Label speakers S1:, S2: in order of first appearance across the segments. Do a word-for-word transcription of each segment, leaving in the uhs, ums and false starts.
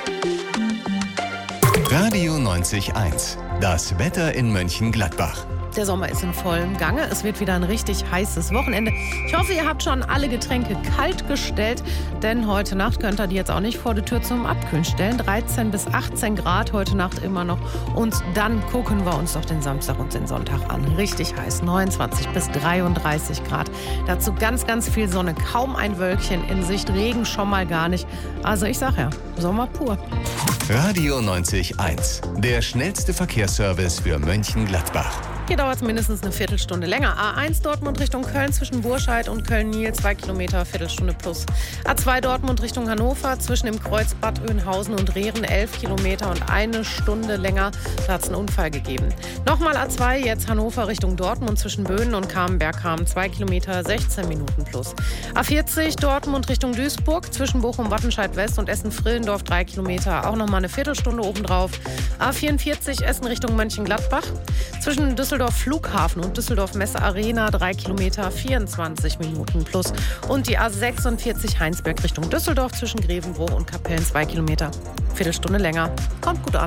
S1: Radio neunzig eins. Das Wetter in Mönchengladbach.
S2: Der Sommer ist in vollem Gange. Es wird wieder ein richtig heißes Wochenende. Ich hoffe, ihr habt schon alle Getränke kalt gestellt, denn heute Nacht könnt ihr die jetzt auch nicht vor die Tür zum Abkühlen stellen. dreizehn bis achtzehn Grad heute Nacht immer noch. Und dann gucken wir uns doch den Samstag und den Sonntag an. Richtig heiß, neunundzwanzig bis dreiunddreißig Grad. Dazu ganz, ganz viel Sonne, kaum ein Wölkchen in Sicht, Regen schon mal gar nicht. Also ich sag ja, Sommer pur.
S1: Radio neunzig eins. Der schnellste Verkehrsservice für Mönchengladbach.
S2: Hier dauert es mindestens eine Viertelstunde länger. A eins Dortmund Richtung Köln zwischen Burscheid und Köln-Niel, zwei Kilometer, Viertelstunde plus. A zwei Dortmund Richtung Hannover zwischen dem Kreuz Bad Oeynhausen und Rehren, elf Kilometer und eine Stunde länger. Da hat es einen Unfall gegeben. Nochmal A zwei, jetzt Hannover Richtung Dortmund zwischen Böhnen und Kamenberg-Ham, zwei Kilometer, sechzehn Minuten plus. A vierzig Dortmund Richtung Duisburg zwischen Bochum, Wattenscheid West und Essen-Frillendorf, drei Kilometer, auch nochmal eine Viertelstunde obendrauf. A vierundvierzig Essen Richtung Mönchengladbach zwischen Düsseldorf Flughafen und Düsseldorf Messe Arena, drei Kilometer, vierundzwanzig Minuten plus. Und die A sechsundvierzig Heinsberg Richtung Düsseldorf zwischen Grevenbroich und Kapellen, zwei Kilometer, Viertelstunde länger. Kommt gut an.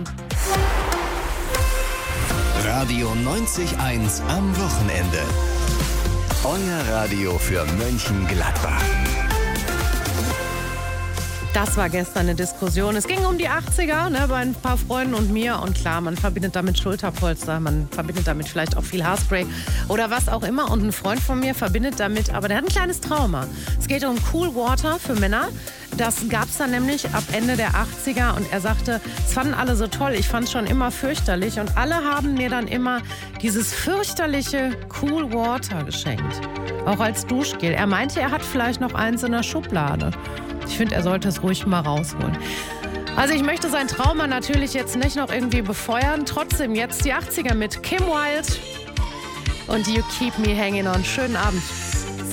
S1: Radio neunzig eins am Wochenende. Euer Radio für Mönchengladbach.
S2: Das war gestern eine Diskussion. Es ging um die achtziger, ne, bei ein paar Freunden und mir. Und klar, man verbindet damit Schulterpolster, man verbindet damit vielleicht auch viel Haarspray oder was auch immer. Und ein Freund von mir verbindet damit, aber der hat ein kleines Trauma. Es geht um Cool Water für Männer. Das gab es dann nämlich ab Ende der achtziger. Und er sagte, es fanden alle so toll. Ich fand es schon immer fürchterlich. Und alle haben mir dann immer dieses fürchterliche Cool Water geschenkt. Auch als Duschgel. Er meinte, er hat vielleicht noch eins in der Schublade. Ich finde, er sollte es ruhig mal rausholen. Also ich möchte sein Trauma natürlich jetzt nicht noch irgendwie befeuern. Trotzdem jetzt die achtziger mit Kim Wilde und You Keep Me Hanging On. Schönen Abend.